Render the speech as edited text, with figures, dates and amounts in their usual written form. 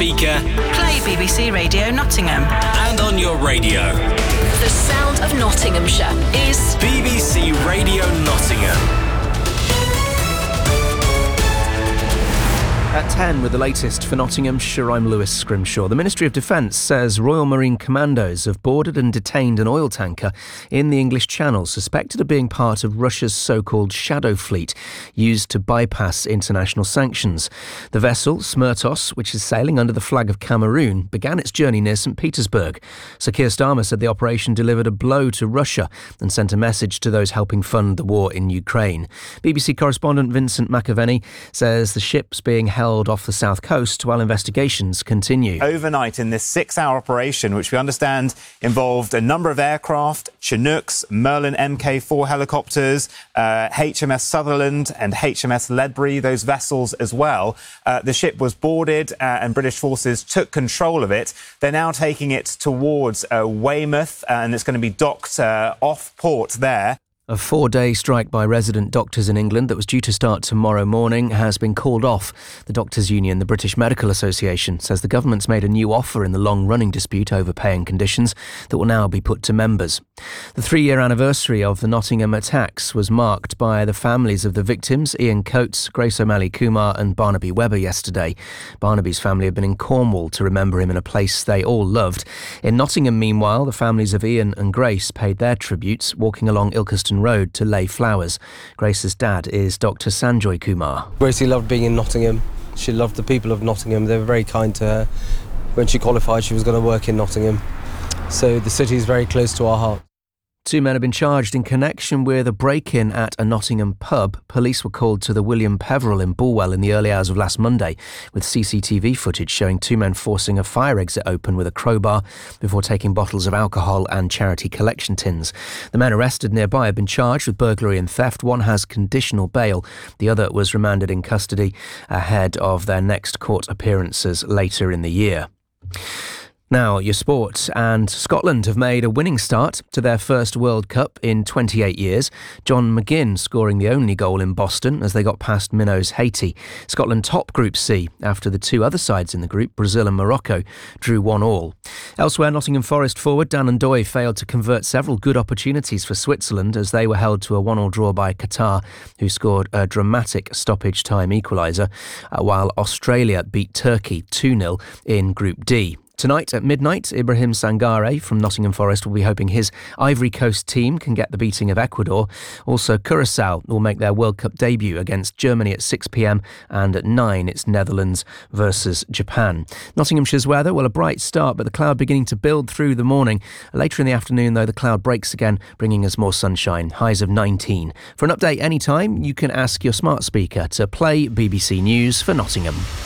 speaker, play BBC Radio Nottingham. and on your radio. The sound of Nottinghamshire is BBC Radio Nottingham. At 10 with the latest for Nottinghamshire, I'm Lewis Scrimshaw. The Ministry of Defence says Royal Marine Commandos have boarded and detained an oil tanker in the English Channel suspected of being part of Russia's so-called shadow fleet used to bypass international sanctions. The vessel, Smertos, which is sailing under the flag of Cameroon, began its journey near St Petersburg. Sir Keir Starmer said the operation delivered a blow to Russia and sent a message to those helping fund the war in Ukraine. BBC correspondent Vincent McAvenny says the ship's being held off the south coast while investigations continue. Overnight in this 6-hour operation, which we understand involved a number of aircraft, Chinooks, Merlin Mk4 helicopters, HMS Sutherland and HMS Ledbury, those vessels as well. The ship was boarded and British forces took control of it. They're now taking it towards Weymouth and it's going to be docked off port there. A 4-day strike by resident doctors in England that was due to start tomorrow morning has been called off. The Doctors' Union, the British Medical Association, says the government's made a new offer in the long-running dispute over pay and conditions that will now be put to members. The 3-year anniversary of the Nottingham attacks was marked by the families of the victims, Ian Coates, Grace O'Malley Kumar and Barnaby Webber yesterday. Barnaby's family have been in Cornwall to remember him in a place they all loved. In Nottingham, meanwhile, the families of Ian and Grace paid their tributes, walking along Ilkeston Road to lay flowers. Grace's dad is Dr Sanjoy Kumar. Gracie loved being in Nottingham. She loved the people of Nottingham. They were very kind to her. When she qualified, she was going to work in Nottingham. So the city is very close to our heart. 2 men have been charged in connection with a break-in at a Nottingham pub. Police were called to the William Peveril in Bulwell in the early hours of last Monday, with CCTV footage showing 2 men forcing a fire exit open with a crowbar before taking bottles of alcohol and charity collection tins. The men arrested nearby have been charged with burglary and theft. One has conditional bail. The other was remanded in custody ahead of their next court appearances later in the year. Now, your sport. And Scotland have made a winning start to their first World Cup in 28 years. John McGinn scoring the only goal in Boston as they got past Minnows Haiti. Scotland top Group C after the 2 other sides in the group, Brazil and Morocco, drew 1-1. Elsewhere, Nottingham Forest forward Dan Ndoye failed to convert several good opportunities for Switzerland as they were held to a 1-1 draw by Qatar, who scored a dramatic stoppage time equaliser, while Australia beat Turkey 2-0 in Group D. Tonight at midnight, Ibrahim Sangare from Nottingham Forest will be hoping his Ivory Coast team can get the beating of Ecuador. Also, Curaçao will make their World Cup debut against Germany at 6 p.m, and at 9 it's Netherlands versus Japan. Nottinghamshire's weather, well, a bright start, but the cloud beginning to build through the morning. Later in the afternoon, though, the cloud breaks again, bringing us more sunshine, highs of 19. For an update anytime, you can ask your smart speaker to play BBC News for Nottingham.